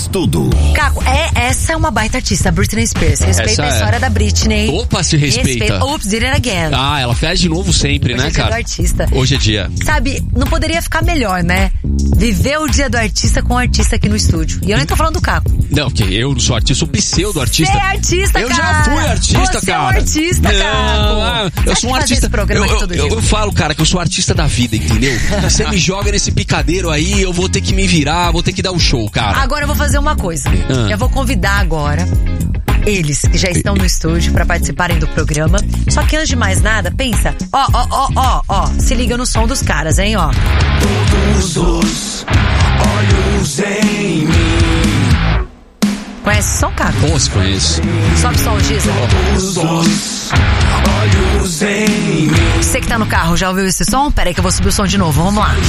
faz tudo. Caco, essa é uma baita artista, Britney Spears. Respeita a história da Britney. Opa, se respeita. Oops, did it again. Ah, ela faz de novo sempre, Hoje né, é dia cara? do artista. Hoje é dia. Sabe, não poderia ficar melhor, né? Viver o dia do artista com o artista aqui no estúdio. E eu nem tô falando do Caco. Não, porque eu não sou artista, sou pseudo-artista. Você é artista, eu cara. Eu já fui artista, Você cara. É um artista, Caco. Eu sou um artista. Eu falo, cara, que eu sou artista da vida, entendeu? Você me joga nesse picadeiro aí, eu vou ter que me virar, vou ter que dar um show, cara. Agora eu vou fazer uma coisa. Eu vou convidar agora eles que já estão no estúdio pra participarem do programa. Só que antes de mais nada, pensa. Ó. Se liga no som dos caras, hein, ó. Todos os olhos em mim. Conhece o som, Caco? Pô, se conheço. Sobe o som, Giza. Todos os olhos em mim. Você que tá no carro, já ouviu esse som? Pera aí que eu vou subir o som de novo, vamos lá.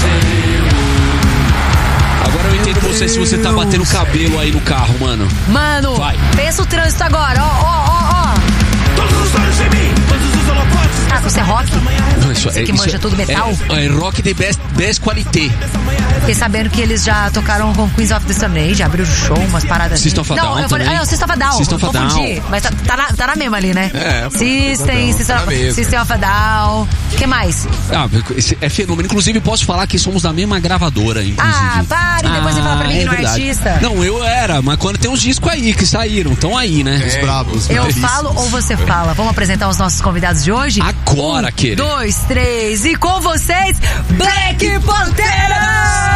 Agora eu entendo você se você tá batendo cabelo aí no carro, mano. Mano, vai. Pensa o trânsito agora, ó. Todos os olhos em mim, todos os holofotes. Caco, você é rock? Você que manja tudo metal? É rock de best qualité. Fiquei sabendo que eles já tocaram com Queens of the Stone Age, abriram show, umas paradas assim. System of a Down. Não, eu falei, System of a Down. System of a Down. Confundi, mas tá na mesma ali, né? System of a Down. O que mais? É fenômeno. Inclusive, posso falar que somos da mesma gravadora, inclusive. Pare, depois você fala pra mim que não é artista. Não, eu era, mas quando tem uns discos aí que saíram, estão aí, né? Os bravos. Eu falo ou você fala? Vamos apresentar os nossos convidados de hoje? Agora, querido. 2, 3 e com vocês, Black Pantera!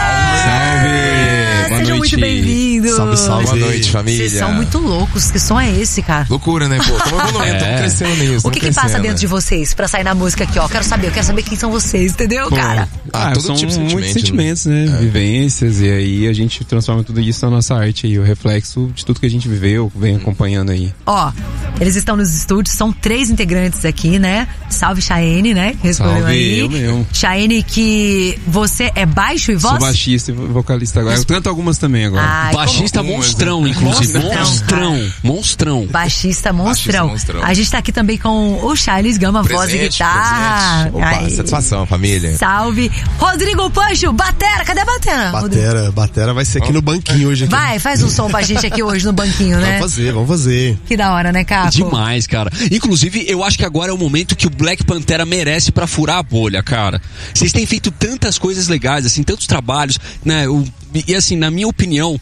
Salve! Sejam muito bem-vindos. Salve. Boa noite, família. Vocês são muito loucos. Que som é esse, cara? Loucura, né, pô? Estamos evoluindo, estamos crescendo nisso. O que passa dentro de vocês pra sair na música aqui, ó? Eu quero saber quem são vocês, entendeu, cara? Todo são tipo de muitos sentimento, sentimentos, né? Vivências, e aí a gente transforma tudo isso na nossa arte aí, o reflexo de tudo que a gente viveu, vem acompanhando aí. Ó, eles estão nos estúdios, são 3 integrantes aqui, né? Salve, Chayenne, né? Salve, aí. eu mesmo. Chayenne, que você é baixo e voz? Sou baixista e vocalista agora. Eu canto algumas também agora. Baixista monstrão, inclusive. Monstrão. Baixista monstrão. A gente tá aqui também com o Charles Gama, voz e guitarra. Opa, satisfação, família. Salve. Rodrigo Pancho, batera. Cadê a batera? Batera vai ser aqui no banquinho hoje. Vai, faz um som pra gente aqui hoje no banquinho, né? Vamos fazer. Que da hora, né, Caco? Demais, cara. Inclusive, eu acho que agora é o momento que o Black Pantera merece pra furar a bolha, cara. Vocês têm feito tantas coisas legais, assim, tantos trabalhos, né? E assim, na minha opinião,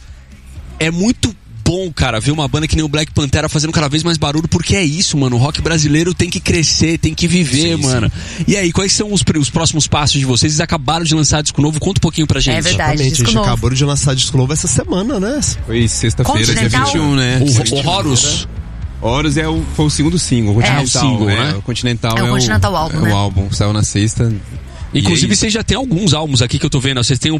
é muito bom, cara, ver uma banda que nem o Black Pantera fazendo cada vez mais barulho, porque é isso, mano. O rock brasileiro tem que crescer, tem que viver, mano. Sim. E aí, quais são os próximos passos de vocês? Vocês acabaram de lançar disco novo, conta um pouquinho pra gente. É verdade, exatamente, a gente acabou de lançar disco novo essa semana, né? Foi sexta-feira, dia 21, né? O Horus. Horus foi o segundo single, né? O Continental é o Continental álbum, né? O álbum, saiu na sexta. Inclusive, vocês já tem alguns álbuns aqui que eu tô vendo. Vocês têm o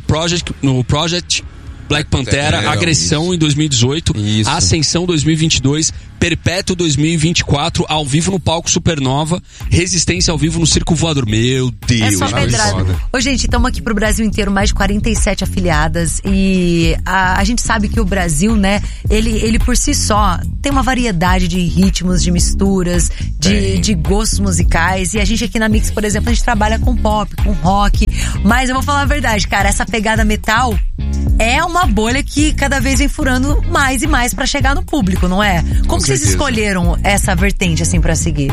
Project Black Pantera, Agressão em 2018, Ascensão 2022, Perpétuo 2024, ao vivo no palco Supernova, Resistência ao vivo no Circo Voador. Meu Deus. É só pedrada. Ô, gente, estamos aqui pro Brasil inteiro, mais de 47 afiliadas, e a gente sabe que o Brasil, né, ele por si só tem uma variedade de ritmos, de misturas, de gostos musicais, e a gente aqui na Mix, por exemplo, a gente trabalha com pop, com rock, mas eu vou falar a verdade, cara, essa pegada metal é uma bolha que cada vez vem furando mais e mais pra chegar no público, não é? Como que vocês escolheram essa vertente, assim, pra seguir?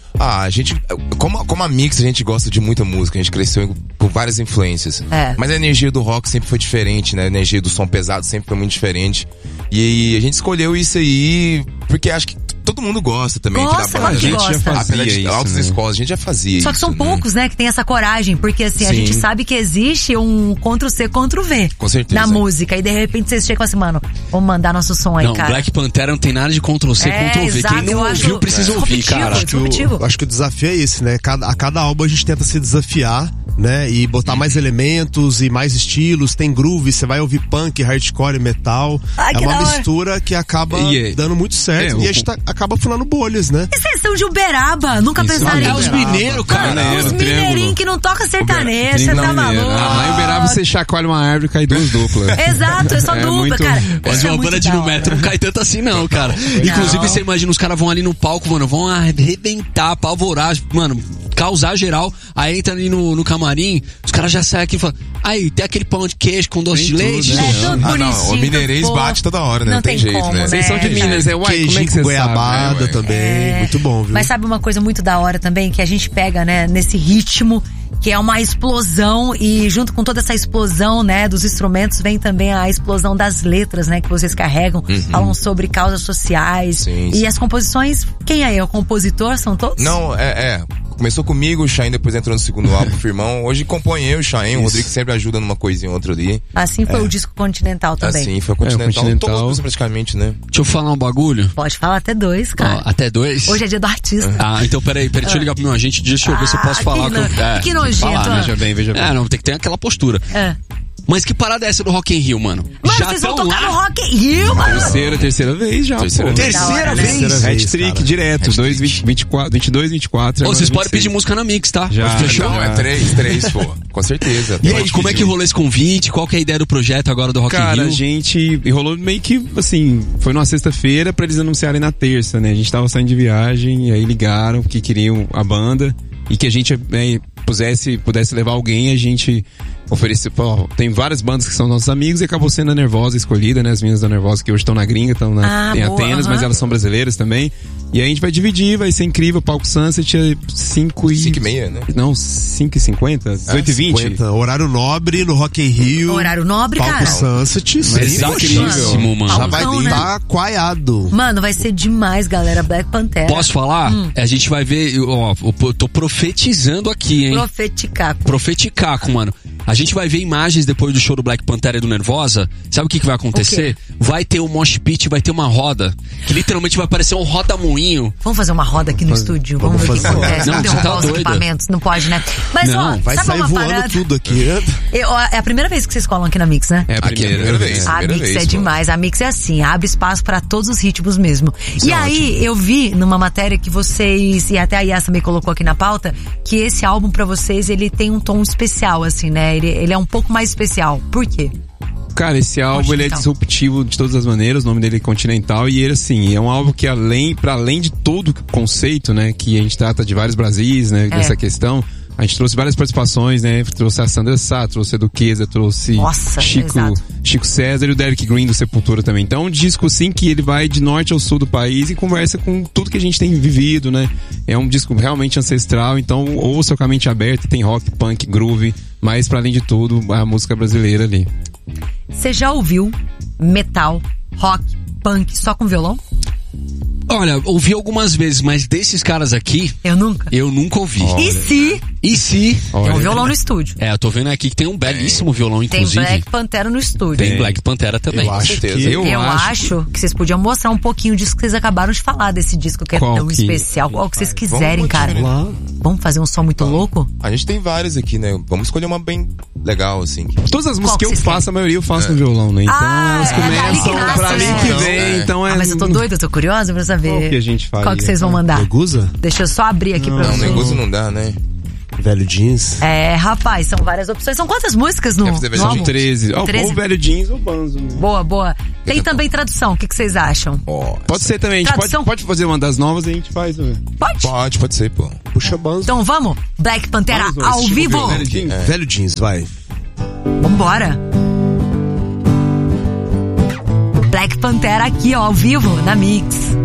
A gente, como a Mix, a gente gosta de muita música, a gente cresceu com várias influências. Mas a energia do rock sempre foi diferente, né? A energia do som pesado sempre foi muito diferente. E a gente escolheu isso aí porque acho que todo mundo gosta também. Gosta, a gente já fazia isso, altas escolas, a gente já fazia isso. Só que são poucos, né, que tem essa coragem, porque assim, a gente sabe que existe um Ctrl-C, Ctrl-V com certeza na música, e de repente vocês chegam assim, mano, vamos mandar nosso som aí, cara. Black Pantera não tem nada de Ctrl-C, Ctrl-V. Quem não ouviu precisa ouvir, cara. Acho que o desafio é esse, né? A cada álbum a gente tenta se desafiar, né? E botar mais elementos e mais estilos. Tem groove, você vai ouvir punk, hardcore, metal. É uma mistura que acaba dando muito certo. E a gente acaba funando bolhas, né? E vocês são de Uberaba? Nunca pensaram em os mineiros, cara. Os mineirinhos que não tocam sertanejo, você tá maluco. Lá em Uberaba você chacoalha uma árvore e cai 2 duplas. Exato, é só dupla, cara. Mas uma banda de 1 metro não cai tanto assim não, cara. Inclusive você imagina, os caras vão ali no palco, mano, vão arrebentar, apavorar, mano. causar geral, aí entra ali no camarim, os caras já saem aqui e falam, aí, tem aquele pão de queijo com doce de leite? Né? Não, o mineirês bate toda hora, né? Não tem jeito, como, né? Vocês são de Minas, como é que você goiabada sabe? também, muito bom, viu? Mas sabe uma coisa muito da hora também, que a gente pega, né, nesse ritmo, que é uma explosão, e junto com toda essa explosão, né, dos instrumentos, vem também a explosão das letras, né, que vocês carregam, falam sobre causas sociais, sim. E as composições, quem é o compositor? São todos? Não, começou comigo, o Chain depois entrou no segundo álbum, Firmão. Hoje acompanhei eu e o Chain, o Rodrigo sempre ajuda numa coisinha ou outra ali. Assim foi o disco Continental também. Assim, foi o Continental. Todos praticamente, né? Deixa eu falar um bagulho. Pode falar até 2, cara. Até 2? Hoje é dia do artista. Então peraí, deixa eu ligar pro meu agente, deixa eu ver se eu posso falar. Que nojento. Falar, Veja bem. Não, tem que ter aquela postura. Mas que parada é essa do Rock in Rio, mano? Mano, vocês vão tocar no Rock in Rio, mano? Terceira vez já, Terceira vez? Hat-trick direto, 22, 24. Vocês podem pedir música na Mix, tá? Já. Fechou? Não, é 3, pô. Com certeza. E aí, como é que rolou esse convite? Qual que é a ideia do projeto agora do Rock in Rio? Cara, a gente rolou meio que, assim, foi numa sexta-feira pra eles anunciarem na terça, né? A gente tava saindo de viagem, e aí ligaram que queriam a banda e que a gente pudesse levar alguém, a gente ofereceu, tem várias bandas que são nossos amigos e acabou sendo a Nervosa escolhida, né? As meninas da Nervosa que hoje estão na gringa, estão em Atenas, mas elas são brasileiras também. E aí a gente vai dividir, vai ser incrível. O palco Sunset é 5h30, né? Não, 5h50, 18h20. Horário nobre no Rock in Rio. Horário nobre, palco cara. Sunset. Exatíssimo, mano. Já vai estar coaiado. Mano, vai ser demais, galera. Black Pantera. Posso falar? A gente vai ver, eu tô profetizando aqui, hein? Profeticaco, mano. A gente vai ver imagens depois do show do Black Pantera e do Nervosa. Sabe o que vai acontecer? Vai ter um mosh pit, vai ter uma roda. Que literalmente vai parecer um roda-moinho. Vamos fazer uma roda aqui no estúdio? Vamos ver o que acontece. Não, você tá doido. Equipamentos. Não pode, né? Mas, não, vai sair voando parada? Tudo aqui. É a primeira vez que vocês colam aqui na Mix, né? É a primeira vez. A Mix é demais. A Mix é assim, abre espaço pra todos os ritmos mesmo. Isso e aí, ótimo. Eu vi numa matéria que vocês, e até a Yas também colocou aqui na pauta, que esse álbum pra vocês, ele tem um tom especial, assim, né? Ele é um pouco mais especial. Por quê? Cara, esse álbum ele é disruptivo de todas as maneiras, o nome dele é Continental, e ele assim, é um álbum que para além de todo o conceito, né, que a gente trata de vários Brasis, né, dessa questão, a gente trouxe várias participações, né, trouxe a Sandra Sá, trouxe a Duquesa, trouxe Chico César e o Derek Green do Sepultura também. Então é um disco assim que ele vai de norte ao sul do país e conversa com tudo que a gente tem vivido, né, é um disco realmente ancestral, então ouça com a mente aberta, tem rock, punk, groove, mas para além de tudo, a música brasileira ali. Você já ouviu metal, rock, punk só com violão? Olha, ouvi algumas vezes, mas desses caras aqui... Eu nunca ouvi. Olha. E se? Tem um violão no estúdio. Eu tô vendo aqui que tem um belíssimo violão, inclusive. Tem Black Pantera no estúdio. Tem Black Pantera também. Eu acho que vocês podiam mostrar um pouquinho disso que vocês acabaram de falar, desse disco que é tão especial. Qual que vocês quiserem, cara. Vamos fazer um som muito louco? A gente tem vários aqui, né? Vamos escolher uma bem legal, assim. Todas as músicas que eu faço, a maioria eu faço no violão, né? Então elas começam pra mim que vem. Então mas eu tô doida, eu tô curiosa pra saber. Qual que a gente faz? Qual que vocês vão mandar? Negusa? Deixa eu só abrir aqui pra vocês. Não, Negusa não dá, né? Velho Jeans. Rapaz, são várias opções. São quantas músicas no álbum? 13. Ou Velho Jeans ou Banzo. Né? Boa. Tem também tradução, o que vocês acham? Pode ser também, a gente pode fazer uma das novas e a gente faz. Né? Pode ser, pô. Puxa Banzo. Então vamos? Black Pantera ao vivo. Velho Jeans, vai. Vambora. Black Pantera aqui, ó, ao vivo, na Mix.